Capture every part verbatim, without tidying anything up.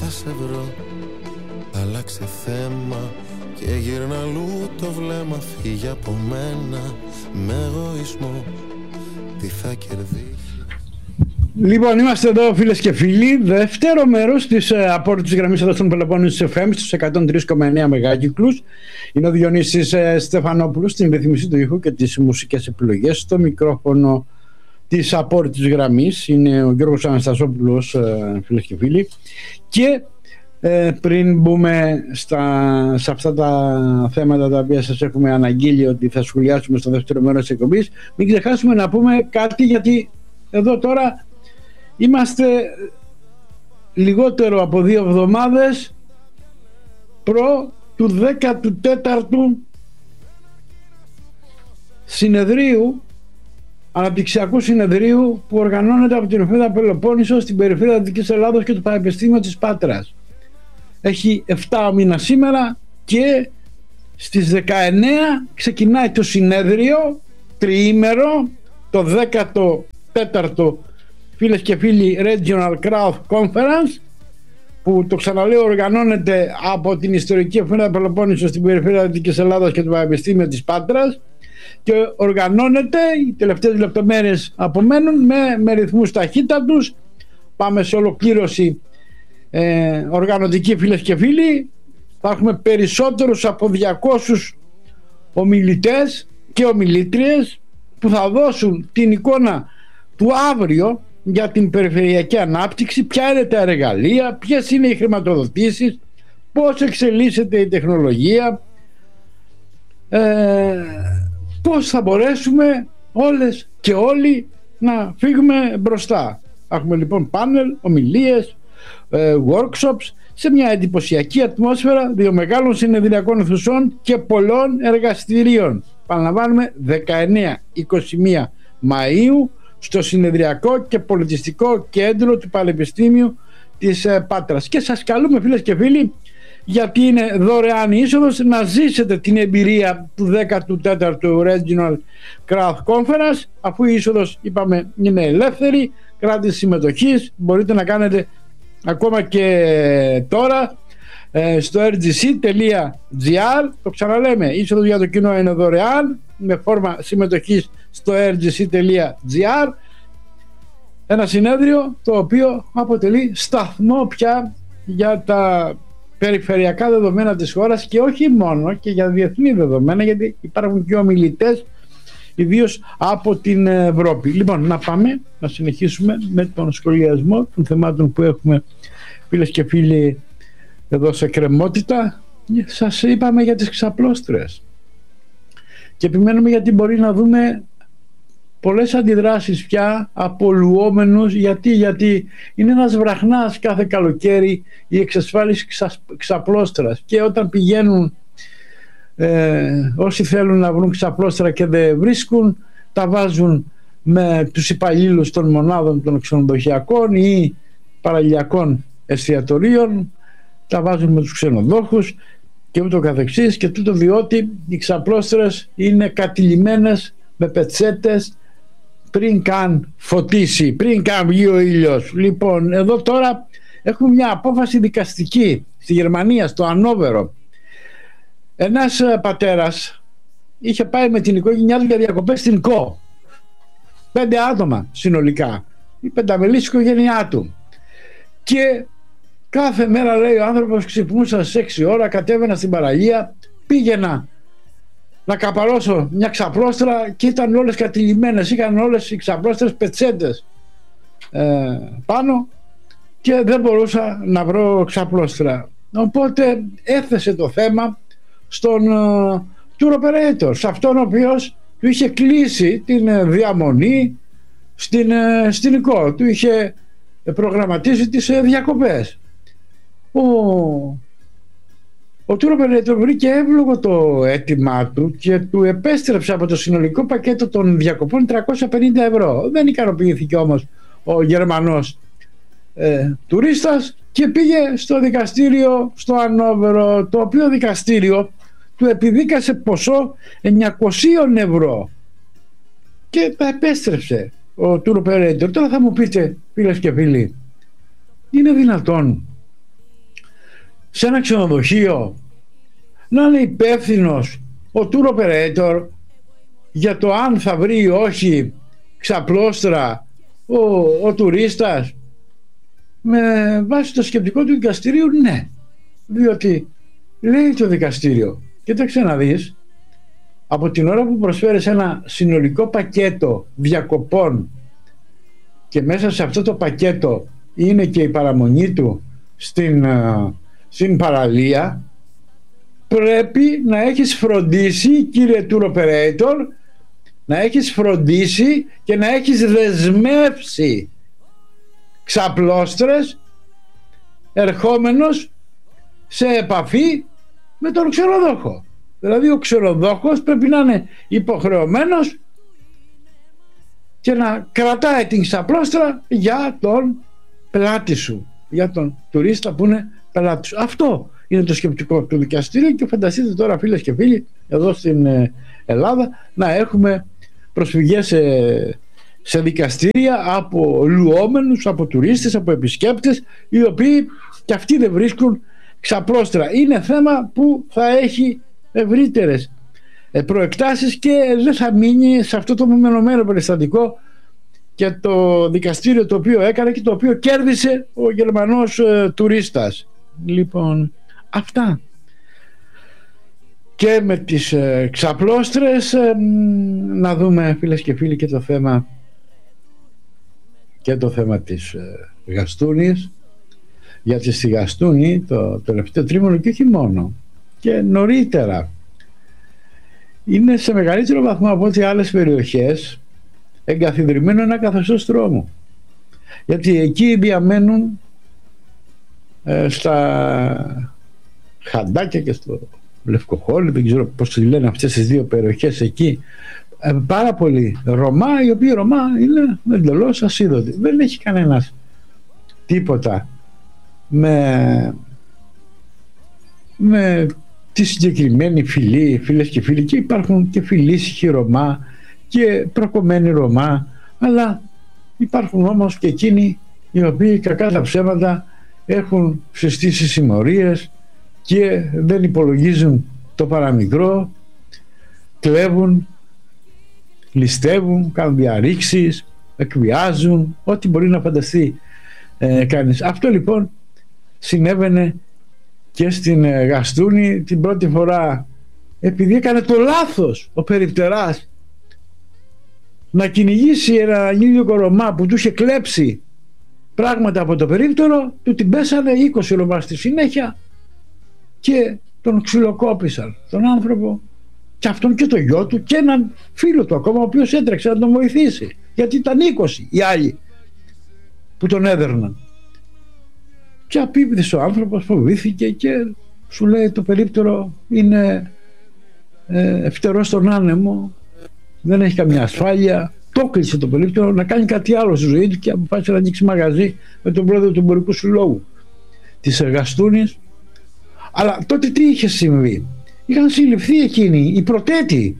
σε βρω. Άλλαξε θέμα και γύρνα αλλού το βλέμμα. Φύγε από μένα με εγωισμό. Τι θα κερδίσει. Λοιπόν, είμαστε εδώ φίλες και φίλοι. Δεύτερο μέρος της ε, απόρριτης γραμμής εδώ στον Πελοπόννησο εφ εμ στους εκατόν τρία κόμμα εννέα μεγάκυκλους. Είναι ο Διονύσης ε, Στεφανόπουλος στην ρυθμίση του ήχου και τις μουσικές επιλογές. Στο μικρόφωνο της απόρριτης γραμμής είναι ο Γιώργος Αναστασόπουλος, ε, φίλες και φίλοι. Και ε, πριν μπούμε στα, σε αυτά τα θέματα τα οποία σας έχουμε αναγγείλει ότι θα σχολιάσουμε στο δεύτερο μέρος της εκπομπής, μην ξεχάσουμε να πούμε κάτι, γιατί εδώ τώρα είμαστε λιγότερο από δύο εβδομάδες προ του δέκατου τέταρτου συνεδρίου, αναπτυξιακού συνεδρίου που οργανώνεται από την Εφημερίδα Πελοπόννησο στην περιφέρεια Δυτικής Ελλάδος και το Πανεπιστήμιο της Πάτρας. Έχει επτά μήνα σήμερα και στις δεκαεννέα ξεκινάει το συνέδριο τριήμερο, το δέκατο τέταρτο, φίλες και φίλοι, Regional Crowd Conference, που το ξαναλέω οργανώνεται από την Ιστορική Εφημερίδα Πελοπόννησο στην περιφέρεια Δυτικής Ελλάδος και το Πανεπιστήμιο της Πάτρας, και οργανώνεται, οι τελευταίες λεπτομέρειες απομένουν, με, με ρυθμούς ταχύτατους. Πάμε σε ολοκλήρωση ε, οργανωτική, φίλες και φίλοι. Θα έχουμε περισσότερους από διακόσιους ομιλητές και ομιλήτριες που θα δώσουν την εικόνα του αύριο για την περιφερειακή ανάπτυξη, ποια είναι τα εργαλεία, ποιες είναι οι χρηματοδοτήσεις, πώς εξελίσσεται η τεχνολογία, ε, πώς θα μπορέσουμε όλες και όλοι να φύγουμε μπροστά. Έχουμε λοιπόν πάνελ, ομιλίες, ε, workshops σε μια εντυπωσιακή ατμόσφαιρα δύο μεγάλων συνεδριακών αιθουσών και πολλών εργαστηρίων. Παραλαμβάνουμε δεκαεννέα με είκοσι μία Μαΐου στο Συνεδριακό και Πολιτιστικό Κέντρο του Πανεπιστήμιου της ε, Πάτρας. Και σας καλούμε, φίλες και φίλοι, γιατί είναι δωρεάν η είσοδος, να ζήσετε την εμπειρία του δέκατου τέταρτου Regional Crowd Conference, αφού η είσοδος, είπαμε, είναι ελεύθερη, κράτηση συμμετοχής, μπορείτε να κάνετε ακόμα και τώρα ε, στο ερ τζι σι τελεία τζι άρ. Το ξαναλέμε, η είσοδος για το κοινό είναι δωρεάν, με φόρμα συμμετοχής στο ερ τζι σι τελεία τζι άρ. Ένα συνέδριο το οποίο αποτελεί σταθμό πια για τα περιφερειακά δεδομένα της χώρας, και όχι μόνο, και για διεθνή δεδομένα, γιατί υπάρχουν και ομιλητές ιδίως από την Ευρώπη. Λοιπόν, να πάμε να συνεχίσουμε με τον σχολιασμό των θεμάτων που έχουμε, φίλες και φίλοι, εδώ σε κρεμότητα. Σας είπαμε για τις ξαπλώστρες και επιμένουμε, γιατί μπορεί να δούμε πολλές αντιδράσεις πια από λουόμενους. Γιατί, γιατί είναι ένας βραχνάς κάθε καλοκαίρι η εξασφάλιση ξα, ξαπλώστρας, και όταν πηγαίνουν ε, όσοι θέλουν να βρουν ξαπλώστρα και δεν βρίσκουν, τα βάζουν με τους υπαλλήλους των μονάδων των ξενοδοχειακών ή παραλιακών εστιατορίων, τα βάζουν με τους ξενοδόχους και ούτω καθεξής, και τούτο διότι οι ξαπλώστρες είναι κατηλημμένες με πετσέτες πριν καν φωτίσει, πριν καν βγει ο ήλιος. Λοιπόν, εδώ τώρα έχουμε μια απόφαση δικαστική στη Γερμανία, στο Ανόβερο. Ένας πατέρας είχε πάει με την οικογένειά του για διακοπές στην Κο. Πέντε άτομα συνολικά, η πενταμελής οικογένειά του, και κάθε μέρα, λέει ο άνθρωπος, ξυπνούσα στις έξι ώρα, κατέβαινα στην παραλία, πήγαινα να καπαρώσω μια ξαπλώστρα και ήταν όλες κατηλημμένες, είχαν όλες οι ξαπλώστρες πετσέντες ε, πάνω, και δεν μπορούσα να βρω ξαπλώστρα. Οπότε έθεσε το θέμα στον uh, tour operator, σε αυτόν ο οποίος του είχε κλείσει την uh, διαμονή στην, uh, στην Ικό, του είχε προγραμματίσει τις uh, διακοπές. Ο, ο tour operator βρήκε εύλογο το αίτημά του και του επέστρεψε από το συνολικό πακέτο των διακοπών τριακόσια πενήντα ευρώ. Δεν ικανοποιήθηκε όμως ο Γερμανός ε, τουρίστας και πήγε στο δικαστήριο στο Ανόβερο, το οποίο δικαστήριο του επιδίκασε ποσό εννιακόσια ευρώ και τα επέστρεψε ο tour operator. Τώρα θα μου πείτε, φίλες και φίλοι, είναι δυνατόν σε ένα ξενοδοχείο να είναι υπεύθυνος ο tour operator για το αν θα βρει ή όχι ξαπλώστρα ο, ο τουρίστας με βάση το σκεπτικό του δικαστηρίου? Ναι, διότι λέει το δικαστήριο, κοίταξε να δεις, από την ώρα που προσφέρεις ένα συνολικό πακέτο διακοπών και μέσα σε αυτό το πακέτο είναι και η παραμονή του στην, στην παραλία, πρέπει να έχεις φροντίσει, κύριε tour operator, να έχεις φροντίσει και να έχεις δεσμεύσει ξαπλώστρες ερχόμενος σε επαφή με τον ξενοδόχο. Δηλαδή ο ξενοδόχος πρέπει να είναι υποχρεωμένος και να κρατάει την ξαπλώστρα για τον πελάτη σου, για τον τουρίστα που είναι πελάτη σου. Αυτό είναι το σκεπτικό του δικαστηρίου και φανταστείτε τώρα, φίλες και φίλοι, εδώ στην Ελλάδα να έχουμε προσφυγές σε, σε δικαστήρια από λουόμενους, από τουρίστες, από επισκέπτες, οι οποίοι και αυτοί δεν βρίσκουν ξαπλώστρα. Είναι θέμα που θα έχει ευρύτερες προεκτάσεις και δεν θα μείνει σε αυτό το μεμονωμένο περιστατικό και το δικαστήριο το οποίο έκανε και το οποίο κέρδισε ο Γερμανός ε, τουρίστας. Λοιπόν, αυτά. Και με τις ε, ξαπλώστρες ε, να δούμε, φίλες και φίλοι, και το θέμα και το θέμα της ε, Γαστούνης, γιατί στη Γαστούνη το τελευταίο τρίμηνο και όχι μόνο και νωρίτερα είναι σε μεγαλύτερο βαθμό από ό,τι άλλες περιοχές εγκαθιδρυμένο ένα καθεστώς τρόμου, γιατί εκεί διαμένουν ε, στα Χαντάκια και στο Λευκοχόλι, δεν ξέρω πώς τη λένε αυτές τις δύο περιοχές εκεί, ε, πάρα πολλοί Ρωμά, οι οποίοι Ρωμά είναι εντελώς ασίδωτοι. Δεν έχει κανένας τίποτα με, με τη συγκεκριμένη φυλή, φίλες και φίλοι, και υπάρχουν και φιλήσυχοι Ρωμά και προκομμένοι Ρωμά, αλλά υπάρχουν όμως και εκείνοι οι οποίοι κακά τα ψέματα έχουν συστήσει συμμορίες και δεν υπολογίζουν το παραμικρό, κλέβουν, ληστεύουν, κάνουν διαρρήξεις, εκβιάζουν, ό,τι μπορεί να φανταστεί ε, κανείς. Αυτό λοιπόν συνέβαινε και στην ε, Γαστούνη την πρώτη φορά, επειδή έκανε το λάθος ο περιπτεράς να κυνηγήσει ένα ανήλικο Ρωμά που του είχε κλέψει πράγματα από το περίπτερο, του την πέσανε είκοσι Ρωμά στη συνέχεια και τον ξυλοκόπησαν τον άνθρωπο και αυτόν και το γιο του και έναν φίλο του ακόμα, ο οποίος έτρεξε να τον βοηθήσει, γιατί ήταν είκοσι οι άλλοι που τον έδερναν. Και απίβδησε ο άνθρωπος, φοβήθηκε και σου λέει το περίπτερο είναι ε, φτερό στον άνεμο, δεν έχει καμιά ασφάλεια. Το κλείσε το περίπτερο να κάνει κάτι άλλο στη ζωή του και αποφάσισε να ανοίξει μαγαζί με τον πρόεδρο του εμπορικού συλλόγου της Γαστούνης. Αλλά τότε τι είχε συμβεί? Είχαν συλληφθεί εκείνοι οι πρωτέτοι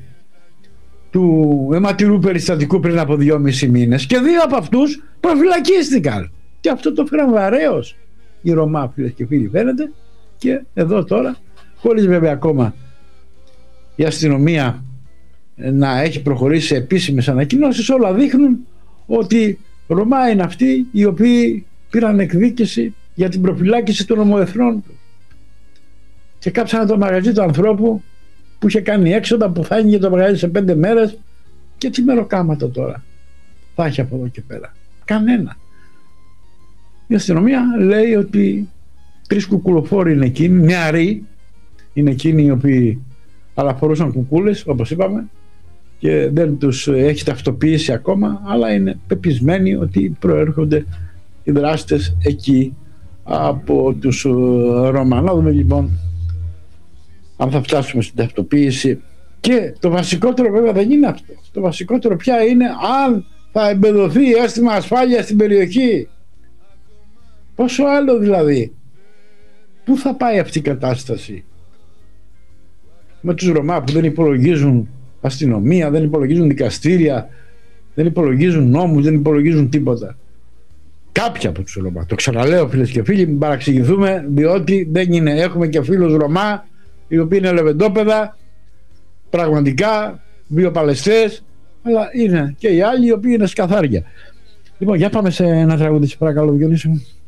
του αιματηρού περιστατικού πριν από δυόμισι μήνες και δύο από αυτούς προφυλακίστηκαν και αυτό το φέραν βαρέως οι Ρωμά, φίλες και φίλοι, φαίνεται. Και εδώ τώρα, χωρίς βέβαια ακόμα η αστυνομία να έχει προχωρήσει σε επίσημες ανακοινώσεις, όλα δείχνουν ότι Ρωμά είναι αυτοί οι οποίοι πήραν εκδίκηση για την προφυλάκηση των ομοεθνών του και κάψανε το μαγαζί του ανθρώπου που είχε κάνει έξοδα, που θα έγινε το μαγαζί σε πέντε μέρες. Και τι μεροκάματο τώρα θα έχει από εδώ και πέρα? Κανένα. Η αστυνομία λέει ότι τρεις κουκουλοφόροι είναι εκείνοι, νεαροί είναι εκείνοι οι οποίοι αλλά φορούσαν κουκούλες όπως είπαμε και δεν τους έχει ταυτοποιήσει ακόμα, αλλά είναι πεπισμένοι ότι προέρχονται οι δράστες εκεί από τους Ρωμά. Να δούμε λοιπόν αν θα φτάσουμε στην ταυτοποίηση. Και το βασικότερο βέβαια δεν είναι αυτό. Το βασικότερο πια είναι αν θα εμπεδοθεί αίσθημα ασφάλειας στην περιοχή. Πόσο άλλο δηλαδή? Πού θα πάει αυτή η κατάσταση με τους Ρωμά που δεν υπολογίζουν αστυνομία, δεν υπολογίζουν δικαστήρια, δεν υπολογίζουν νόμους, δεν υπολογίζουν τίποτα? κάποια από τους Ρωμά. Το ξαναλέω, φίλες και φίλοι, μην παραξηγηθούμε, διότι δεν είναι. Έχουμε και φίλους Ρωμά οι οποίοι είναι λεβεντόπεδα, πραγματικά βιοπαλαιστές, αλλά είναι και οι άλλοι οι οποίοι είναι σκαθάρια. Λοιπόν, για πάμε σε ένα τραγούδι, παρακαλώ, Διονύση μου.